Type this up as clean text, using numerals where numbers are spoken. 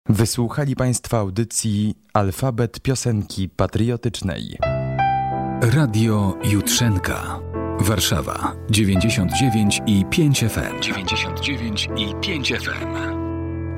Wysłuchali Państwo audycji Alfabet Piosenki Patriotycznej. Radio Jutrzenka. Warszawa 99,5 FM. 99,5 FM.